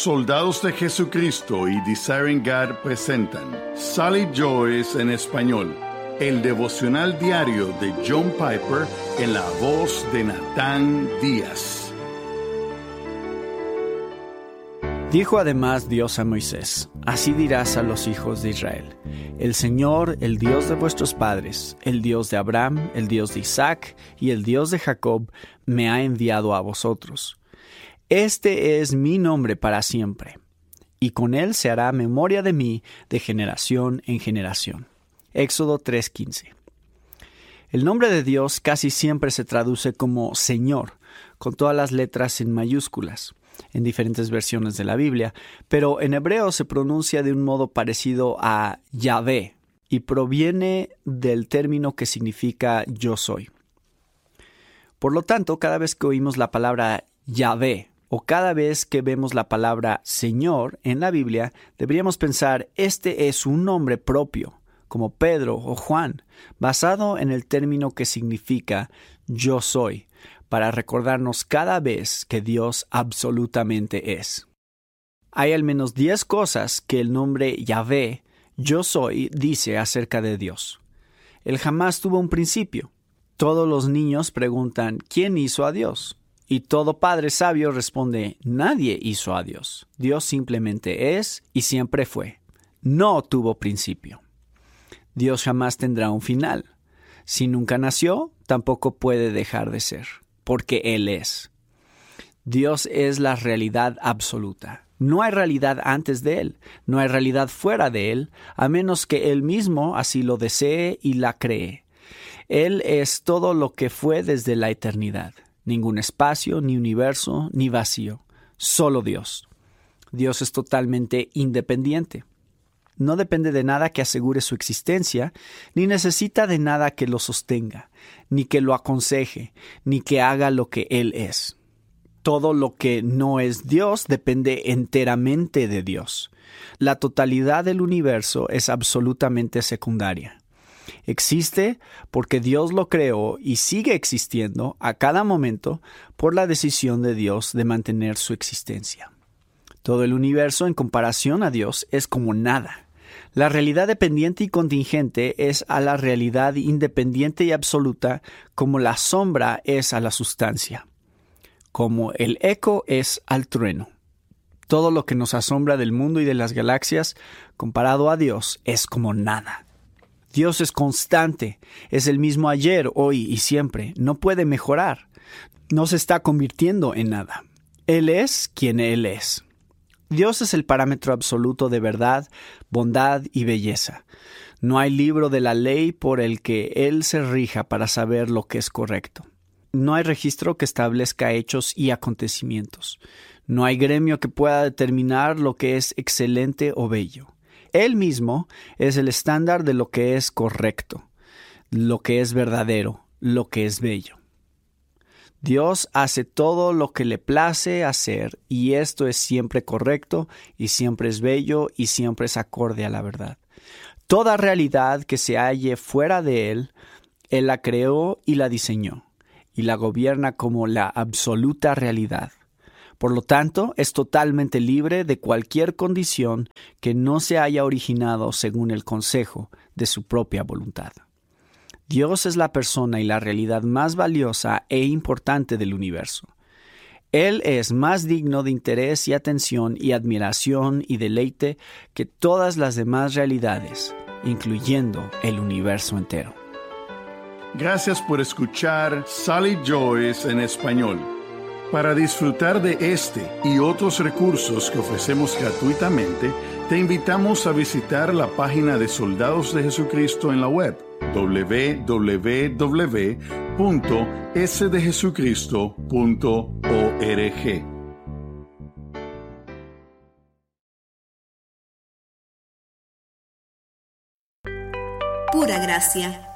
Soldados de Jesucristo y Desiring God presentan Sally Joyce en español, el devocional diario de John Piper en la voz de Natán Díaz. Dijo además Dios a Moisés: así dirás a los hijos de Israel: el Señor, el Dios de vuestros padres, el Dios de Abraham, el Dios de Isaac y el Dios de Jacob, me ha enviado a vosotros. Este es mi nombre para siempre, y con él se hará memoria de mí de generación en generación. Éxodo 3:15. El nombre de Dios casi siempre se traduce como Señor, con todas las letras en mayúsculas, en diferentes versiones de la Biblia, pero en hebreo se pronuncia de un modo parecido a Yahvé, y proviene del término que significa yo soy. Por lo tanto, cada vez que oímos la palabra Yahvé, o cada vez que vemos la palabra Señor en la Biblia, deberíamos pensar: este es un nombre propio, como Pedro o Juan, basado en el término que significa yo soy, para recordarnos cada vez que Dios absolutamente es. Hay al menos 10 cosas que el nombre Yahvé, yo soy, dice acerca de Dios. Él jamás tuvo un principio. Todos los niños preguntan: ¿quién hizo a Dios? Y todo padre sabio responde: nadie hizo a Dios. Dios simplemente es y siempre fue. No tuvo principio. Dios jamás tendrá un final. Si nunca nació, tampoco puede dejar de ser, porque Él es. Dios es la realidad absoluta. No hay realidad antes de Él, no hay realidad fuera de Él, a menos que Él mismo así lo desee y la cree. Él es todo lo que fue desde la eternidad. Ningún espacio, ni universo, ni vacío. Solo Dios. Dios es totalmente independiente. No depende de nada que asegure su existencia, ni necesita de nada que lo sostenga, ni que lo aconseje, ni que haga lo que Él es. Todo lo que no es Dios depende enteramente de Dios. La totalidad del universo es absolutamente secundaria. Existe porque Dios lo creó y sigue existiendo a cada momento por la decisión de Dios de mantener su existencia. Todo el universo en comparación a Dios es como nada. La realidad dependiente y contingente es a la realidad independiente y absoluta como la sombra es a la sustancia, como el eco es al trueno. Todo lo que nos asombra del mundo y de las galaxias, comparado a Dios, es como nada. Dios es constante, es el mismo ayer, hoy y siempre. No puede mejorar. No se está convirtiendo en nada. Él es quien Él es. Dios es el parámetro absoluto de verdad, bondad y belleza. No hay libro de la ley por el que Él se rija para saber lo que es correcto. No hay registro que establezca hechos y acontecimientos. No hay gremio que pueda determinar lo que es excelente o bello. Él mismo es el estándar de lo que es correcto, lo que es verdadero, lo que es bello. Dios hace todo lo que le place hacer, y esto es siempre correcto, y siempre es bello, y siempre es acorde a la verdad. Toda realidad que se halle fuera de Él, Él la creó y la diseñó, y la gobierna como la absoluta realidad. Por lo tanto, es totalmente libre de cualquier condición que no se haya originado según el consejo de su propia voluntad. Dios es la persona y la realidad más valiosa e importante del universo. Él es más digno de interés y atención y admiración y deleite que todas las demás realidades, incluyendo el universo entero. Gracias por escuchar Sally Joyce en español. Para disfrutar de este y otros recursos que ofrecemos gratuitamente, te invitamos a visitar la página de Soldados de Jesucristo en la web, www.sdejesucristo.org. Pura gracia.